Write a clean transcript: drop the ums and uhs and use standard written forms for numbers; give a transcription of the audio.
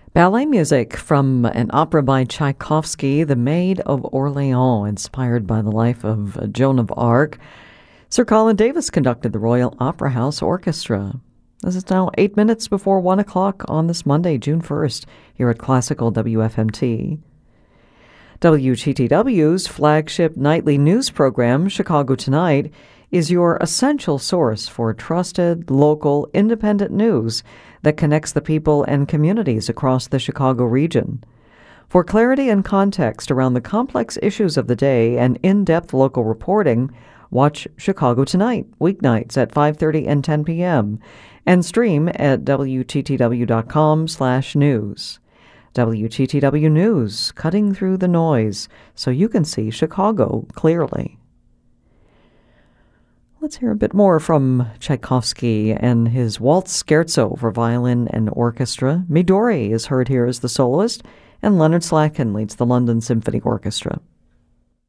Ballet music from an opera by Tchaikovsky, The Maid of Orleans, inspired by the life of Joan of Arc. Sir Colin Davis conducted the Royal Opera House Orchestra. This is now 8 minutes before 1 o'clock on this Monday, June 1st, here at Classical WFMT. WGTW's flagship nightly news program, Chicago Tonight, is your essential source for trusted, local, independent news that connects the people and communities across the Chicago region. For clarity and context around the complex issues of the day and in-depth local reporting, watch Chicago Tonight, weeknights at 5:30 and 10 p.m., and stream at wgtw.com/news. WGTW News, cutting through the noise so you can see Chicago clearly. Let's hear a bit more from Tchaikovsky and his Waltz Scherzo for violin and orchestra. Midori is heard here as the soloist, and Leonard Slatkin leads the London Symphony Orchestra.